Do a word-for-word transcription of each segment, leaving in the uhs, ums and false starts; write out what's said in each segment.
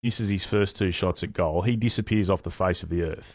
misses his first two shots at goal, he disappears off the face of the earth.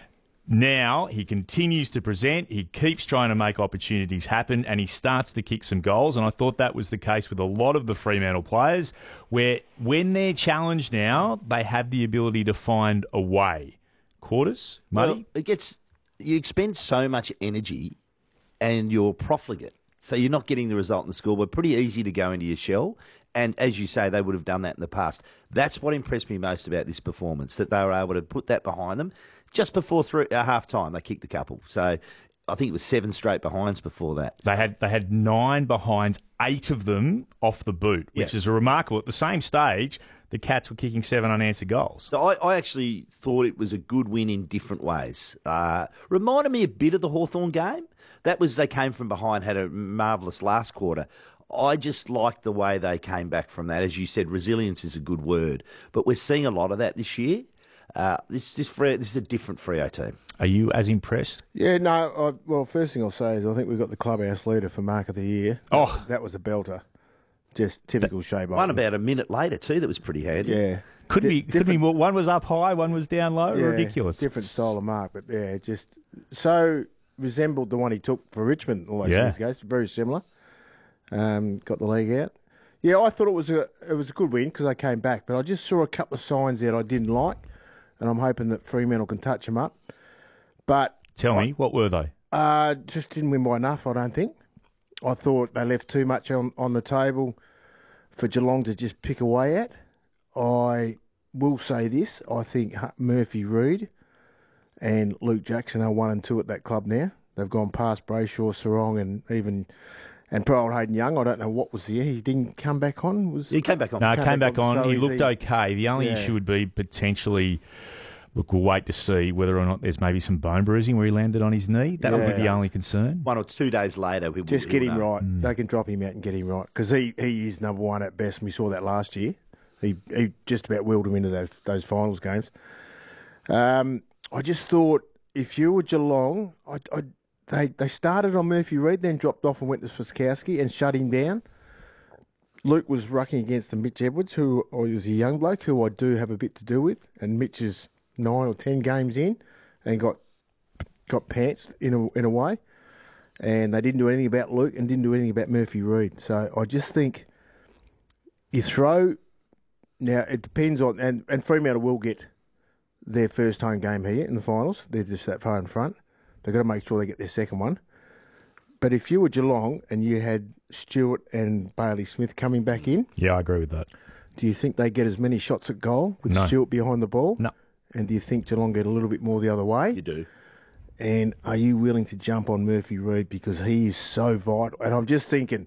Now he continues to present, he keeps trying to make opportunities happen, and he starts to kick some goals. And I thought that was the case with a lot of the Fremantle players, where when they're challenged now, they have the ability to find a way. Quarters, Muddy? Well, it gets, you expend so much energy and you're profligate. So you're not getting the result in the scoreboard. Pretty easy to go into your shell. And as you say, they would have done that in the past. That's what impressed me most about this performance, that they were able to put that behind them. Just before three, uh, half time, they kicked a couple. So I think it was seven straight behinds before that. They had they had nine behinds, eight of them off the boot, which Yeah. is remarkable. At the same stage, the Cats were kicking seven unanswered goals. So I, I actually thought it was a good win in different ways. Uh, reminded me a bit of the Hawthorn game. That was, they came from behind, had a marvellous last quarter. I just liked the way they came back from that. As you said, resilience is a good word. But we're seeing a lot of that this year. Uh, this, this, Freo, this is a different Freo team. Are you as impressed? Yeah, no, I, well, first thing I'll say is I think we've got the clubhouse leader for Mark of the Year. Oh. That, that was a belter. Just typical Shea Bolton. One about a minute later, too, that was pretty handy. Yeah. Couldn't Di- be, couldn't be more. One was up high, one was down low. Yeah, Ridiculous. Different style of mark, but yeah, just so resembled the one he took for Richmond all those Yeah. years ago. Very similar. Um, got the leg out. Yeah, I thought it was a it was a good win because I came back, but I just saw a couple of signs that I didn't like, and I'm hoping that Fremantle can touch them up. But Tell I, me, what were they? Uh, just didn't win by enough, I don't think. I thought they left too much on, on the table for Geelong to just pick away at. I will say this, I think Murphy Reid and Luke Jackson are one and two at that club now. They've gone past Brayshaw, Sarong, and even and poor old Hayden Young. I don't know what was the year. He didn't come back on. Was He came back on. No, came, came back, back on. So he looked he, okay. The only yeah. issue would be potentially, look, we'll wait to see whether or not there's maybe some bone bruising where he landed on his knee. That would be the Yeah. only concern. One or two days later, we Just we'll get him know. right. Mm. They can drop him out and get him right because he, he is number one at best. And we saw that last year. He he just about willed him into those those finals games. Um, I just thought if you were Geelong, I, I they they started on Murphy Reid, then dropped off and went to Swiskowski and shut him down. Luke was rucking against Mitch Edwards, who was a young bloke who I do have a bit to do with, and Mitch is nine or ten games in and got got pants in a in a way, and they didn't do anything about Luke and didn't do anything about Murphy Reid. So I just think you throw. Now, it depends on, and, and Fremantle will get their first home game here in the finals. They're just that far in front. They've got to make sure they get their second one. But if you were Geelong and you had Stewart and Bailey Smith coming back in, Yeah, I agree with that. do you think they get as many shots at goal with No. Stewart behind the ball? No. And do you think Geelong get a little bit more the other way? You do. And are you willing to jump on Murphy Reid because he is so vital? And I'm just thinking,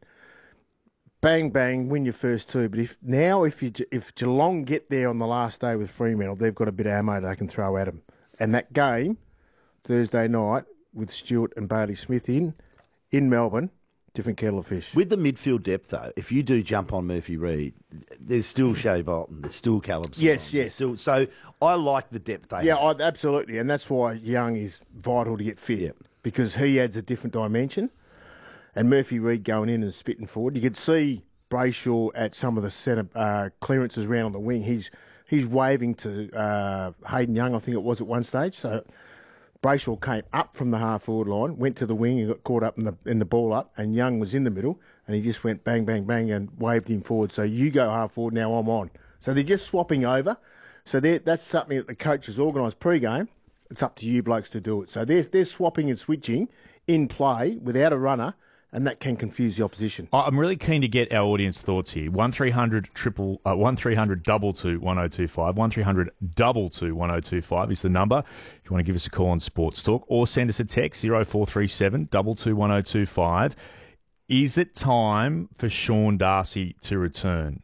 bang, bang, win your first two. But if now, if you if Geelong get there on the last day with Fremantle, they've got a bit of ammo they can throw at them. And that game, Thursday night, with Stewart and Bailey Smith in, in Melbourne, different kettle of fish. With the midfield depth, though, if you do jump on Murphy Reid, there's still Shea Bolton, there's still Callum Simon, Yes, there's yes. Still, so I like the depth they Yeah, have. I, absolutely. And that's why Young is vital to get fit Yep. because he adds a different dimension. And Murphy Reid going in and spitting forward. You could see Brayshaw at some of the centre uh, clearances round on the wing. He's he's waving to uh, Hayden Young, I think it was at one stage. So Brayshaw came up from the half forward line, went to the wing and got caught up in the in the ball up, and Young was in the middle, and he just went bang, bang, bang and waved him forward. So you go half forward, now I'm on. So they're just swapping over. So that's something that the coach has organised pre-game. It's up to you blokes to do it. So they're, they're swapping and switching in play without a runner, and that can confuse the opposition. I'm really keen to get our audience thoughts here. One three hundred triple uh, one three hundred double two one zero two five one three hundred double two one zero two five is the number. If you want to give us a call on Sports Talk, or send us a text zero four three seven double two one zero two five. Is it time for Sean Darcy to return?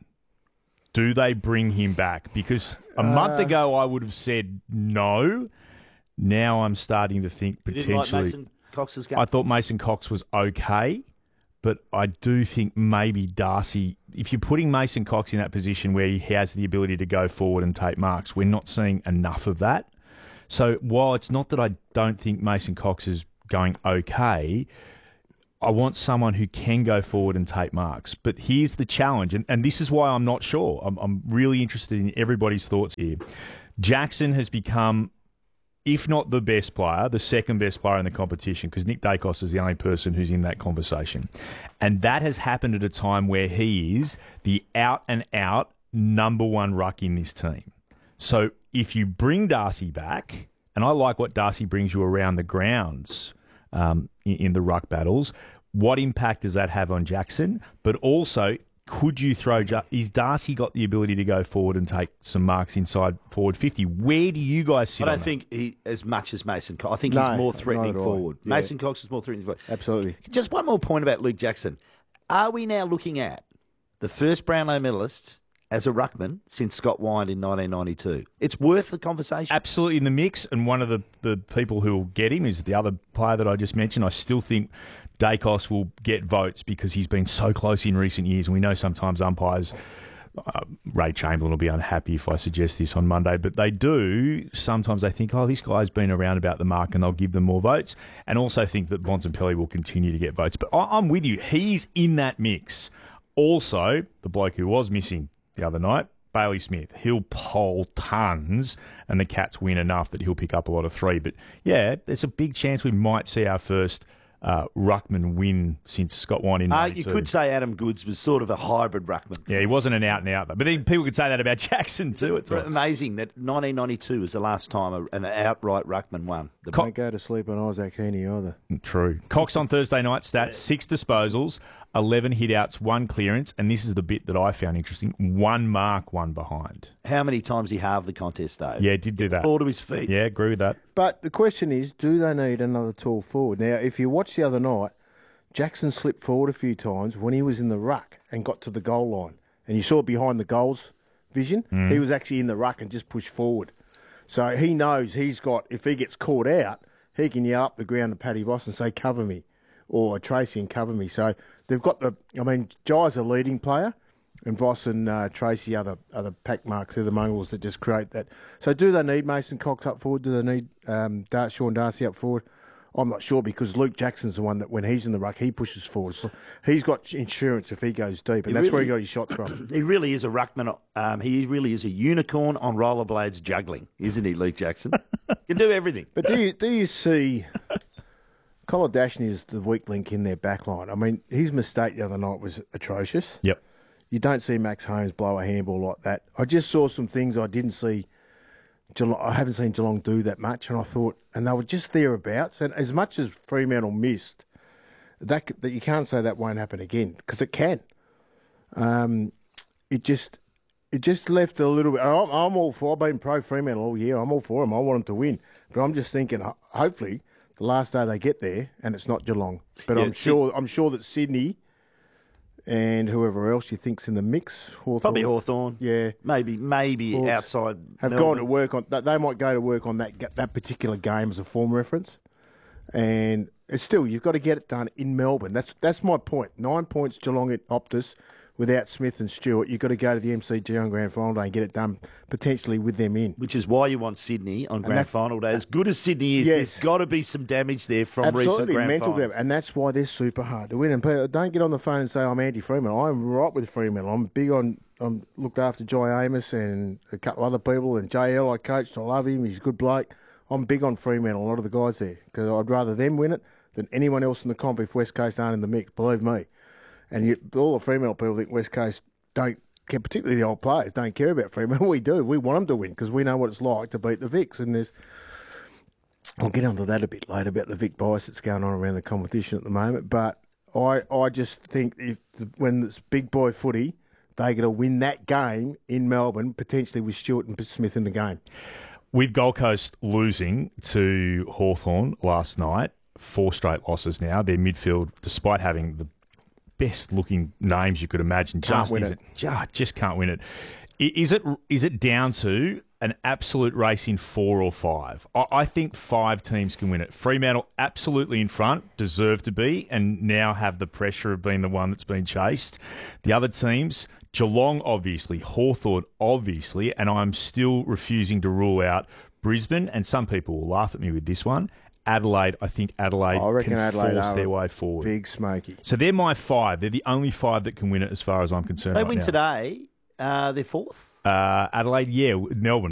Do they bring him back? Because a month Uh, ago I would have said no. Now I'm starting to think You didn't like potentially. Mason Cox's game? I thought Mason Cox was okay, but I do think maybe Darcy, if you're putting Mason Cox in that position where he has the ability to go forward and take marks, we're not seeing enough of that. So while it's not that I don't think Mason Cox is going okay, I want someone who can go forward and take marks. But here's the challenge, and, and this is why I'm not sure. I'm, I'm really interested in everybody's thoughts here. Jackson has become, if not the best player, the second best player in the competition, because Nick Dacos is the only person who's in that conversation. And that has happened at a time where he is the out-and-out number one ruck in this team. So if you bring Darcy back, and I like what Darcy brings you around the grounds um, in, in the ruck battles, what impact does that have on Jackson? But also, could you throw... Is Darcy got the ability to go forward and take some marks inside forward fifty? Where do you guys sit I don't on that? think he as much as Mason Cox. I think No, he's more not threatening at all. forward. Yeah. Mason Cox is more threatening forward. Absolutely. Just one more point about Luke Jackson. Are we now looking at the first Brownlow medalist as a ruckman since Scott Wynd in nineteen ninety-two? It's worth the conversation. Absolutely in the mix, and one of the, the people who will get him is the other player that I just mentioned. I still think Dacos will get votes because he's been so close in recent years, and we know sometimes umpires... Uh, Ray Chamberlain will be unhappy if I suggest this on Monday, but they do. Sometimes they think, oh, this guy's been around about the mark, and they'll give them more votes, and also think that Bontempelli will continue to get votes. But I, I'm with you. He's in that mix. Also, the bloke who was missing the other night, Bailey Smith, he'll poll tons, and the Cats win enough that he'll pick up a lot of three. But yeah, there's a big chance we might see our first uh, ruckman win since Scott Wynd in Uh, ninety-two. you could say Adam Goods was sort of a hybrid ruckman. Yeah, he wasn't an out-and-out, though. But then people could say that about Jackson too at times. Amazing that nineteen ninety-two was the last time a- an outright ruckman won. The Don't go to sleep on Isaac Heaney either. True. Cox on Thursday night stats, six disposals, eleven hit-outs, one clearance, and this is the bit that I found interesting, one mark, one behind. How many times he halved the contest, Dave? Yeah, did do that. Ball to his feet. Yeah, agree with that. But the question is, do they need another tall forward? Now, if you watch the other night, Jackson slipped forward a few times when he was in the ruck and got to the goal line. And you saw it behind the goals vision. Mm. He was actually in the ruck and just pushed forward. So he knows he's got, if he gets caught out, he can yell up the ground to Paddy Voss and say, cover me, or Tracy and cover me. So they've got the, I mean, Jai's a leading player, and Voss and uh, Tracy are the, are the pack marks. They're the mongrels that just create that. So do they need Mason Cox up forward? Do they need um, Dar- Sean Darcy up forward? I'm not sure, because Luke Jackson's the one that when he's in the ruck, he pushes forward. So he's got insurance if he goes deep, and He that's where really- he got his shots from. He really is a ruckman. Um, he really is a unicorn on rollerblades juggling, isn't he, Luke Jackson? Can do everything. But do you, do you see Colin Dashney is the weak link in their back line? I mean, his mistake the other night was atrocious. Yep. You don't see Max Holmes blow a handball like that. I just saw some things I didn't see. Geelong, I haven't seen Geelong do that much, and I thought, and they were just thereabouts. And as much as Fremantle missed, that that you can't say that won't happen again, because it can. Um, it just it just left a little bit. I'm, I'm all for. I've been pro Fremantle all year. I'm all for them. I want them to win, but I'm just thinking, ho- hopefully, the last day they get there, and it's not Geelong. But Yeah, I'm Syd- sure I'm sure that Sydney and whoever else you think's in the mix, Hawthorn, Probably Hawthorn. yeah, Maybe maybe Hawks outside. have Melbourne. gone to work on that. They might go to work on that that particular game as a form reference, and it's still you've got to get it done in Melbourne. That's that's my point. Nine points Geelong at Optus without Smith and Stewart. You've got to go to the M C G on Grand Final Day and get it done potentially with them in. Which is why you want Sydney on Grand that- Final Day. As good as Sydney is, Yes. there's got to be some damage there from recent Absolutely, Grand mental Final. damage, and that's why they're super hard to win. And people, don't get on the phone and say I'm anti-Fremantle. I'm right with Fremantle. I'm big on. I'm looked after Jai Amos and a couple of other people, and J L I coached. I love him. He's a good bloke. I'm big on Fremantle. A lot of the guys there, because I'd rather them win it than anyone else in the comp if West Coast aren't in the mix. Believe me. And you, all the Fremantle people think West Coast don't care, particularly the old players, don't care about Fremantle. We do. We want them to win because we know what it's like to beat the Vicks. And there's, I'll get onto that a bit later about the Vic bias that's going on around the competition at the moment. But I, I just think if the, when it's big boy footy, they're going to win that game in Melbourne, potentially with Stewart and Smith in the game. With Gold Coast losing to Hawthorn last night, four straight losses now, their midfield, despite having the best-looking names you could imagine, Can't just win isn't, it. just, just can't win it. I- Is it is it down to an absolute race in four or five? I, I think five teams can win it. Fremantle absolutely in front, deserve to be, and now have the pressure of being the one that's been chased. The other teams, Geelong obviously, Hawthorn obviously, and I'm still refusing to rule out Brisbane, and some people will laugh at me with this one, Adelaide. I think Adelaide I reckon can Adelaide force are their a way forward. Big smoky. So they're my five. They're the only five that can win it as far as I'm concerned They right win now. today. Uh, they're fourth. Uh, Adelaide, yeah. Melbourne.